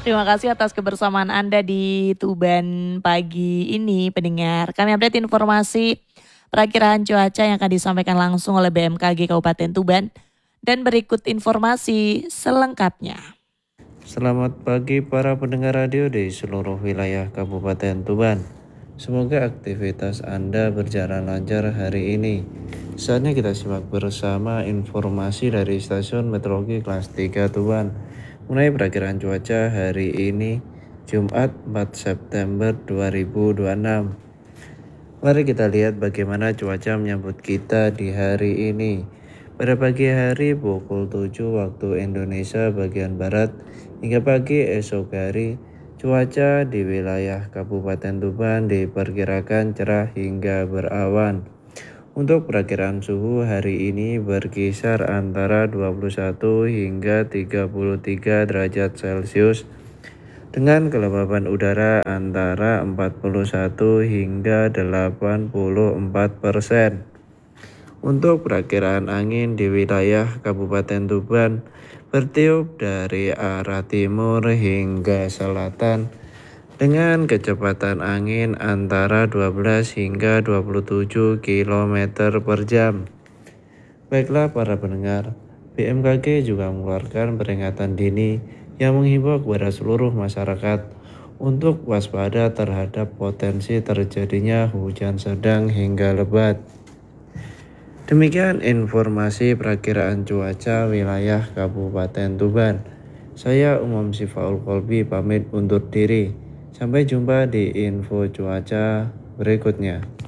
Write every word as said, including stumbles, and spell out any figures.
Terima kasih atas kebersamaan Anda di Tuban pagi ini, pendengar. Kami update informasi perakiraan cuaca yang akan disampaikan langsung oleh B M K G Kabupaten Tuban. Dan berikut informasi selengkapnya. Selamat pagi para pendengar radio di seluruh wilayah Kabupaten Tuban. Semoga aktivitas Anda berjalan lancar hari ini. Saatnya kita simak bersama informasi dari Stasiun Meteorologi Kelas tiga Tuban. Mengenai perakiraan cuaca hari ini, Jumat empat September dua ribu dua puluh enam. Mari kita lihat bagaimana cuaca menyambut kita di hari ini. Pada pagi hari pukul tujuh waktu Indonesia bagian Barat hingga pagi esok hari, cuaca di wilayah Kabupaten Tuban diperkirakan cerah hingga berawan. Untuk perakiraan suhu hari ini berkisar antara dua puluh satu hingga tiga puluh tiga derajat Celcius dengan kelembaban udara antara empat puluh satu hingga delapan puluh empat persen. Untuk perakiraan angin di wilayah Kabupaten Tuban bertiup dari arah timur hingga selatan dengan kecepatan angin antara dua belas hingga dua puluh tujuh kilometer per jam. Baiklah para pendengar, B M K G juga mengeluarkan peringatan dini yang menghimbau kepada seluruh masyarakat untuk waspada terhadap potensi terjadinya hujan sedang hingga lebat. Demikian informasi perakiraan cuaca wilayah Kabupaten Tuban. Saya Umam Sifaul Kolbi pamit undur diri. Sampai jumpa di info cuaca berikutnya.